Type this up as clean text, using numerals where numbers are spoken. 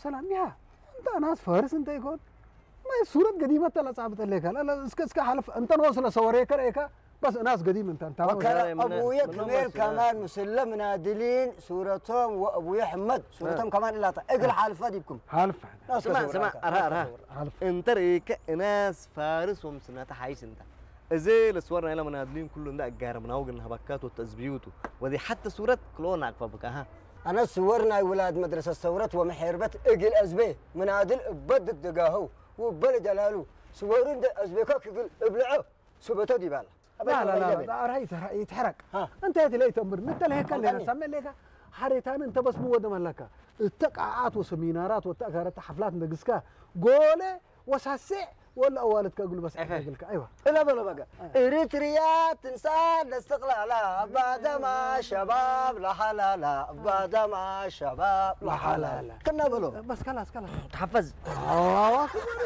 سلام يا انت ناس فارس انت يكون ما صورة قديمة تلا صعبت لك لا اسك حلف انت نوصل صوريك ريكا بس ناس قديم انت وكان ابويا كبير كمان مسلم منادلين صورتهم وابويا حمد صورتهم كمان لا اقل حالفه ديكم حالف سمع ارها انت ريك ناس فارس ومسنات حايش انت زي الصورنا هنا منادلين كلهم ده الجار مناوق الهبكات والتزبيوت ودي حتى صورة كلون عقفة بك ها انا صورنا ولاد مدرسه الثورات ومحيربه اقل ازبي منادل بدد دقاهو وبل جلاله صورين ده ازبيكاك يقول ابلعه سبته دي بالا لا رأيت يتحرك انت هاتي ليه تمر انت لهيك اللي انا سمي لك حريتان انت بس مو ودم لك التقاعات وسمينارات وتقارات حفلات ندقسكا قوله وساسع ولا والدك اقول بس لك ايوه لا بقى اريتريا تنسى الاستقلال بعد ما شباب لا حلال بعد ما شباب لا حلال كنا بلو بس خلاص تحفز الله اكبر